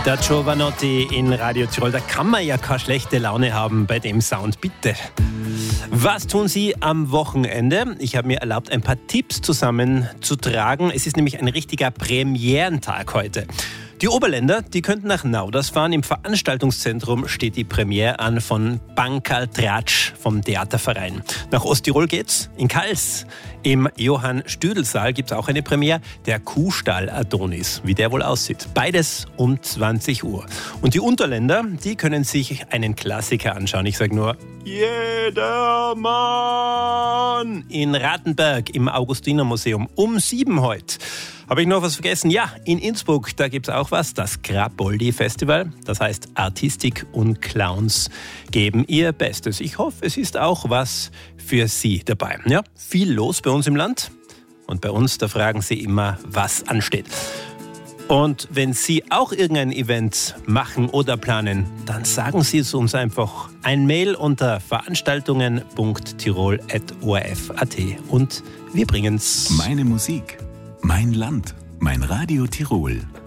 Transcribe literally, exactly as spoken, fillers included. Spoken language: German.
Der Giovanotti in Radio Tirol, da kann man ja keine schlechte Laune haben bei dem Sound, bitte. Was tun Sie am Wochenende? Ich habe mir erlaubt, ein paar Tipps zusammenzutragen. Es ist nämlich ein richtiger Premierentag heute. Die Oberländer, die könnten nach Nauders fahren. Im Veranstaltungszentrum steht die Premiere an von Bankerl Tratsch vom Theaterverein. Nach Osttirol geht's. In Kals im Johann-Stüdel-Saal gibt's auch eine Premiere. Der Kuhstall Adonis, wie der wohl aussieht. Beides um zwanzig Uhr. Und die Unterländer, die können sich einen Klassiker anschauen. Ich sage nur, Jedermann in Rattenberg im Augustinermuseum um sieben heute. Habe ich noch was vergessen? Ja, in Innsbruck, da gibt es auch was, das Craboldi-Festival. Das heißt, Artistik und Clowns geben ihr Bestes. Ich hoffe, es ist auch was für Sie dabei. Ja, viel los bei uns im Land. Und bei uns, da fragen Sie immer, was ansteht. Und wenn Sie auch irgendein Event machen oder planen, dann sagen Sie es uns einfach. Ein Mail unter veranstaltungen punkt tirol at o r f punkt a t und wir bringen's. Meine Musik. Mein Land, mein Radio Tirol.